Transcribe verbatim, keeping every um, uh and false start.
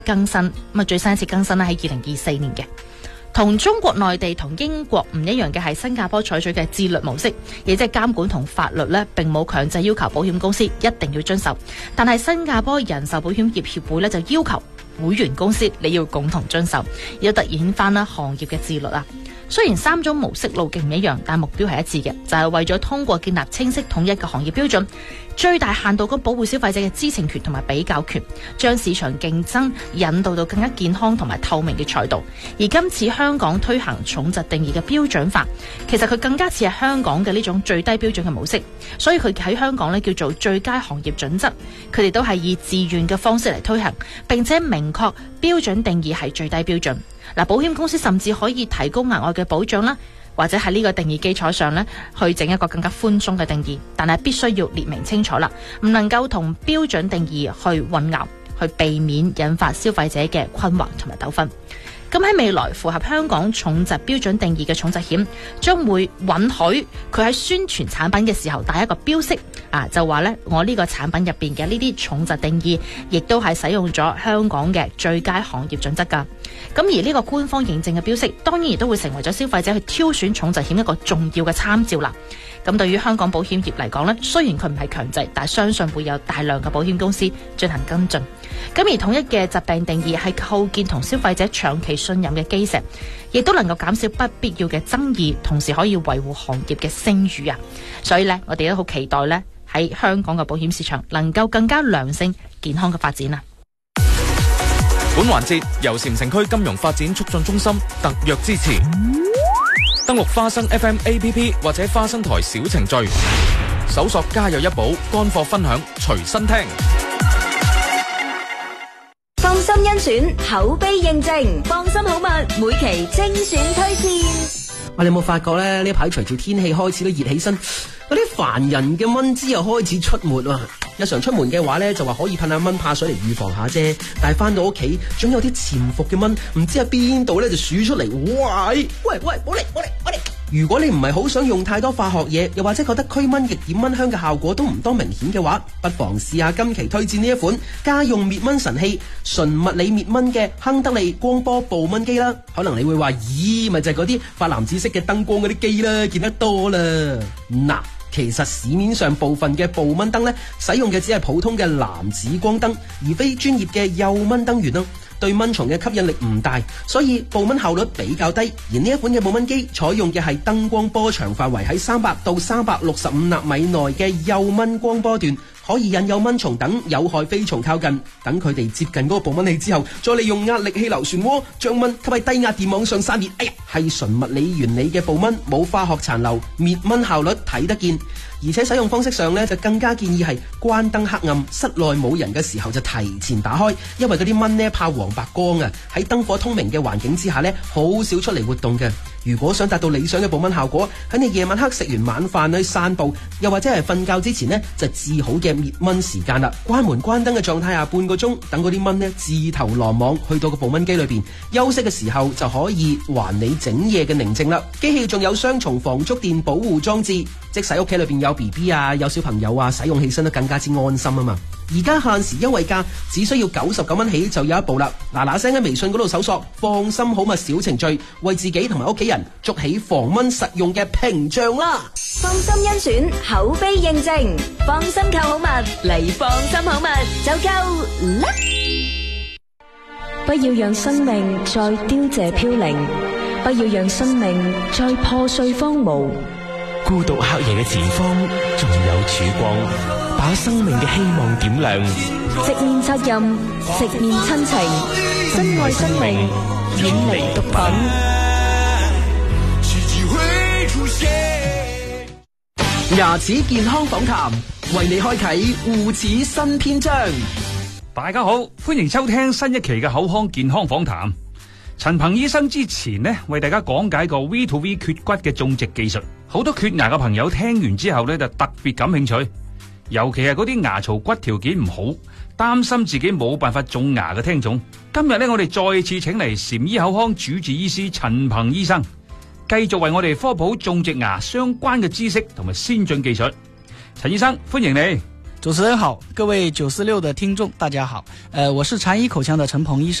更新，咁啊最新一次更新咧喺二零二四年嘅。同中國內地同英國唔一樣嘅係新加坡採取嘅自律模式，亦即係監管同法律呢並冇強制要求保險公司一定要遵守，但係新加坡人壽保險業協會呢就要求會員公司你要共同遵守，要突顯翻啦行業嘅自律啊。雖然三種模式路徑唔一樣，但目標係一致嘅，就係為咗通過建立清晰統一嘅行業標準，最大限度咁保護消費者嘅知情權同埋比較權，將市場競爭引導到更加健康同埋透明嘅賽道。而今次香港推行重疾定義嘅標準化，其實佢更加似係香港嘅呢種最低標準嘅模式，所以佢喺香港呢叫做最佳行業準則。佢哋都係以自願嘅方式嚟推行，並且明確標準定義係最低標準。嗱，保險公司甚至可以提供額外嘅保障啦，或者喺呢個定義基礎上呢去整一個更加寬鬆嘅定義，但係必須要列明清楚啦，唔能夠同標準定義去混淆，去避免引發消費者嘅困惑同埋糾紛。咁喺未來符合香港重疾標準定義嘅重疾險，將會允許佢喺宣傳產品嘅時候帶一個標識啊，就話呢我呢個產品入邊嘅呢啲重疾定義，亦都係使用咗香港嘅最佳行業準則㗎。咁而呢個官方認證嘅標識，當然亦都會成為咗消費者去挑選重疾險一個重要嘅參照啦。咁對於香港保險業嚟講呢，雖然佢唔係強制，但係相信會有大量嘅保險公司進行跟進。咁而統一嘅疾病定義係構建同消費者長期信任嘅基石，亦都能夠減少不必要嘅爭議，同時可以維護行業嘅聲譽啊！所以呢，我哋都好期待呢喺香港嘅保險市場能夠更加良性健康嘅發展啊！ 本環節由禪城區金融發展促進中心特約支持。登錄花生 F M A P P 或者花生台小程序，搜索家有一寶，乾貨分享隨身聽。 放心甄選，口碑認證，放心好物，每期精選推薦。 我哋有冇發覺咧？呢排隨住天氣開始都熱起身，嗰啲煩人嘅蚊滋又開始出沒啊！日常出門嘅話咧，就話可以噴下蚊怕水嚟預防下啫。但係翻到屋企，總有啲潛伏嘅蚊，唔知喺邊度咧就鼠出嚟。喂喂喂，冇嚟冇嚟冇嚟！如果你唔係好想用太多化學嘢，又或者覺得驅蚊液點蚊香嘅效果都唔多明顯嘅話，不妨試下今期推薦呢一款家用滅蚊神器，純物理滅蚊嘅亨德利光波捕蚊機啦。可能你會話，咦，咪就係嗰啲發藍紫色嘅燈光嗰啲機啦，見得多啦。嗱，其實市面上部分嘅捕蚊燈呢，使用嘅只係普通嘅藍紫光燈，而非專業嘅幼蚊燈源咯。對蚊蟲嘅吸引力唔大，所以捕蚊效率比較低。而呢一款嘅捕蚊機採用嘅係燈光波長範圍喺三百到三百六十五納米內嘅幼蚊光波段，可以引誘蚊蟲等有害飛蟲靠近。等佢哋接近嗰個捕蚊器之後，再利用壓力氣流漩渦將蚊吸喺低壓電網上散熱。哎呀，係純物理原理嘅捕蚊，冇化學殘留，滅蚊效率睇得見。而且使用方式上呢，就更加建議係關燈黑暗，室內冇人嘅時候就提前打開，因為嗰啲蚊呢怕黃白光啊，喺燈火通明嘅環境之下呢，好少出嚟活動嘅。如果想達到理想嘅捕蚊效果，喺你夜晚黑食完晚飯去散步，又或者係瞓覺之前呢，就至好嘅滅蚊時間啦。關門關燈嘅狀態下半個鐘，等嗰啲蚊呢自投羅網去到個捕蚊機裏邊，休息嘅時候就可以還你整夜嘅寧靜啦。機器仲有雙重防觸電保護裝置，即使屋企裏邊有 B B 啊，有小朋友啊，使用起身都更加之安心啊嘛。而家限時優惠價，只需要九十九蚊起就有一部啦。嗱嗱聲喺微信嗰度搜索放心好物小程序，為自己同埋屋企人築起防蚊實用嘅屏障啦。 放心甄選，口碑認證，放心購好物嚟，放心好物就夠啦。不要讓生命再凋謝飄零，不要讓生命再破碎荒蕪。 孤獨黑夜嘅前方仲有曙光，把生命嘅希望點亮。 直面責任，直面親情，珍愛生命，遠離毒品。 牙齒健康訪談，為你開啟護齒新篇章。 大家好，歡迎收聽新一期嘅口腔健康訪談。陳鵬醫生之前呢，為大家講解個 V to V 缺骨嘅種植技術，好多缺牙嘅朋友聽完之後呢，就特別感興趣，尤其係嗰啲牙槽骨條件唔好，擔心自己冇辦法種牙嘅聽眾。今日呢，我哋再次請嚟禪醫口腔主治醫師陳鵬醫生，繼續為我哋科普種植牙相關嘅知識同埋先進技術。陳醫生，歡迎你。 主持人好，各位九四六的听众大家好，呃，我是禅医口腔的陈鹏医生。